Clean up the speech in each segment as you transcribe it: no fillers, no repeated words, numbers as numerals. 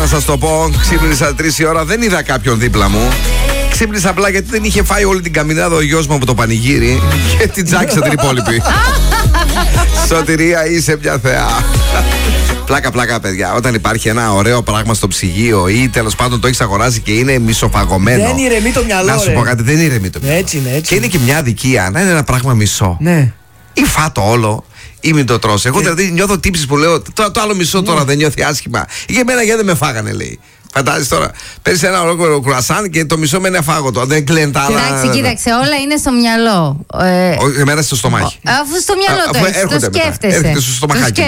να σας το πω. Ξύπνησα 3 η ώρα, δεν είδα κάποιον δίπλα μου. Ξύπνησα απλά γιατί δεν είχε φάει όλη την καμινάδα ο γιος μου από το πανηγύρι και την τζάκισα την υπόλοιπη. Σωτηρία, είσαι μια θεά. Πλάκα, παιδιά. Όταν υπάρχει ένα ωραίο πράγμα στο ψυγείο ή τέλος πάντων το έχεις αγοράσει και είναι μισοφαγωμένο. Δεν ηρεμεί το μυαλό. Να σου πω κάτι, δεν ηρεμεί το μυαλό. Έτσι είναι. Και είναι και μια αδικία να είναι ένα πράγμα μισό. Ναι. Ή φάτο όλο, ή μην το τρως. Εγώ δηλαδή νιώθω τύψεις που λέω το άλλο μισό τώρα δεν νιώθει άσχημα. Για μένα γιατί δεν με φάγανε, λέει. Φαντάζεσαι τώρα, παίρνεις ένα ολόκληρο κουρασάν και το μισό μένει αφάγωτο. Δεν κλαίνε τα άλλα. Κοίταξε, όλα είναι στο μυαλό. Εμένα στο στομάχι. Αφού στο μυαλό το έχεις, το σκέφτεσαι. Έρχεται στο στομαχάκι.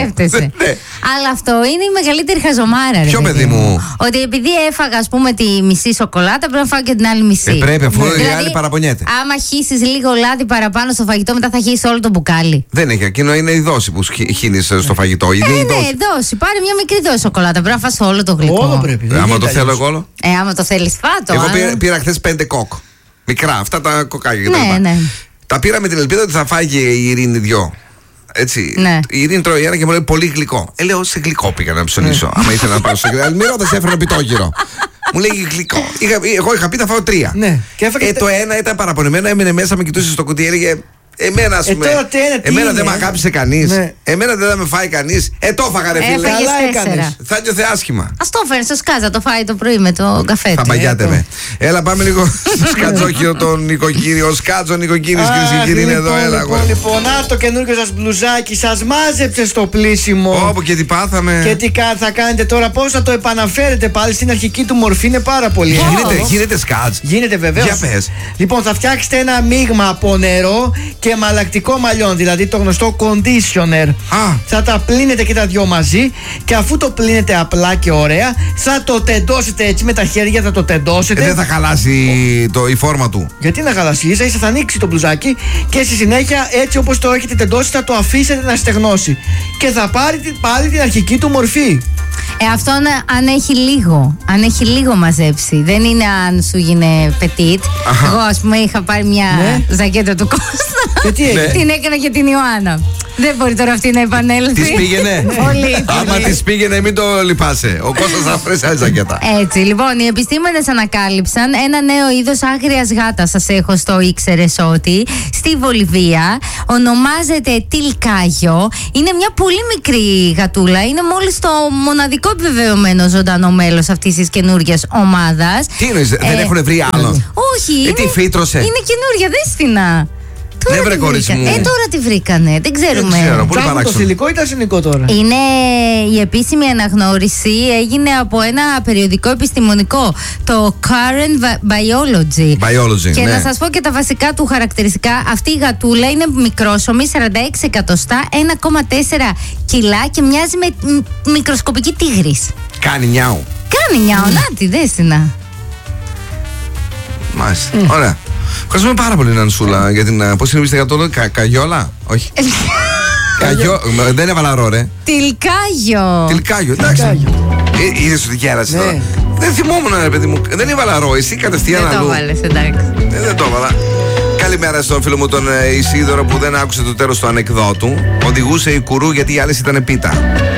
Αλλά αυτό είναι η μεγαλύτερη χαζομάρα. Ποιο παιδί μου? Ότι επειδή έφαγα, ας πούμε, τη μισή σοκολάτα, πρέπει να φάω και την άλλη μισή. Πρέπει, αφού η άλλη παραπονιέται. Άμα χύσεις λίγο λάδι παραπάνω στο φαγητό, μετά θα χύσεις όλο το μπουκάλι. Δεν έχει, εκείνο είναι η δόση που χύνεις στο φαγητό. Ναι, δόση. Πάρε μια μικρή δόση σοκολάτα. Πρέπει να φας όλο το γλυκό. Όλο πρέπει. Άμα το θέλω εγώ όλο. Άμα το θέλεις φάτο. Εγώ πήρα χθες 5 κοκ. Μικρά, αυτά τα κοκάκια κτλ. Ναι. Τα πήρα με την ελπίδα ότι θα φάει και η Ειρήνη 2. Έτσι. Ναι. Η Ειρήνη τρώει ένα και μου λέει πολύ γλυκό. Λέω σε γλυκό πήγα να ψωνίσω. Άμα ήθελα να πάω σε γλυκό. Αλμύρο δεν σε έφερε πιτόγυρο. Μου λέει γλυκό. Εγώ είχα πει θα φάω 3. Ναι. Το ένα ήταν παραπονεμένο, έμεινε μέσα, με κοιτούσε στο κουτί, έλεγε. Εμένα, ας πούμε, εμένα δεν με αγάπησε κανείς. Ναι. Εμένα δεν θα με φάει κανείς. Το έφαγα, ρε φίλε. Καλά έκανες. Θα νιώθε άσχημα. Ας το φέρνεις στο σκάτζα, το φάει το πρωί με το καφέ. Θα παγιάτε με. Έλα, πάμε λίγο στο σκατζόχυρο τον νοικοκύριο. Ο σκάτζο νοικοκύρης, κυρίες και κύριοι, είναι εδώ. Έλα, λοιπόν, το καινούργιο σας μπλουζάκι σας μάζεψε στο πλήσιμο. Όπου και τι πάθαμε. Και τι θα κάνετε τώρα, πώς θα το επαναφέρετε πάλι στην αρχική του μορφή, είναι πάρα πολύ. Γίνεται σκάτζ. Γίνεται βεβαίως. Για πες. Λοιπόν, θα φτιάξετε ένα μείγμα από νερό και μαλακτικό μαλλιόν, δηλαδή το γνωστό conditioner. Θα τα πλύνετε και τα δυο μαζί και αφού το πλύνετε απλά και ωραία, θα το τεντώσετε έτσι με τα χέρια, θα το τεντώσετε. Δεν θα χαλάσει η φόρμα του. Γιατί να χαλάσει, ίσα ίσα θα ανοίξει το μπλουζάκι και στη συνέχεια έτσι όπως το έχετε τεντώσει θα το αφήσετε να στεγνώσει και θα πάρει πάλι την αρχική του μορφή. Αυτό αν έχει λίγο μαζέψει. Δεν είναι αν σου γίνει πετίτ. Εγώ, ας πούμε, είχα πάρει μια ζακέτα του Κώστα. Και τι έγινε? Την έκανα και την Ιωάννα. Δεν μπορεί τώρα αυτή να επανέλθει. Της πήγαινε. Πολύ. Άμα της πήγαινε, μην το λυπάσαι. Ο Κώστας θα φρέσει άλλη ζακέτα. Έτσι, λοιπόν, οι επιστήμονες ανακάλυψαν ένα νέο είδος άγριας γάτας. Σας έχω στο ήξερες ότι στη Βολιβία ονομάζεται τιλκάγιο. Είναι μια πολύ μικρή γατούλα. Είναι μόλις το μοναδικό επιβεβαιωμένο ζωντανό μέλος αυτής της καινούργιας ομάδας. Τι εννοείς, δεν έχουν βρει άλλον? Όχι. Τι φύτρωσε? Είναι καινούργια, δέστηνα. Ναι, βρε κορίτσι μου. Τώρα τη βρήκανε. Δεν ξέρουμε. Δεν ξέρω, πολύ το θηλυκό ή το ασυνικό τώρα? Είναι η επίσημη αναγνώριση, έγινε από ένα περιοδικό επιστημονικό, το Current Biology. Και να σας πω και τα βασικά του χαρακτηριστικά. Αυτή η γατούλα είναι μικρόσωμη, 46 εκατοστά, 1,4 κιλά και μοιάζει με μικροσκοπική τίγρης. Κάνει νιάου. Κάνει νιάου, να τη δέστηνα. Μάλιστα. Ωραία. Ευχαριστούμε πάρα πολύ, Νανσούλα, για την. Πώς είναι πιστεύω τώρα, Καγιόλα? Όχι. Δεν έβαλα ρο, ρε. Τιλκάγιο, εντάξει. Είδες ότι γέρασε τώρα. Δεν θυμόμουν, ρε παιδί μου. Δεν έβαλα ρο, εσύ κατευθείαν αλλού. Δεν το έβαλες, εντάξει. Δεν το έβαλα. Καλημέρα στον φίλο μου τον Ισίδωρο που δεν άκουσε το τέλος του ανεκδότου. Οδηγούσε η κουρού γιατί οι άλλες ήταν πίτα.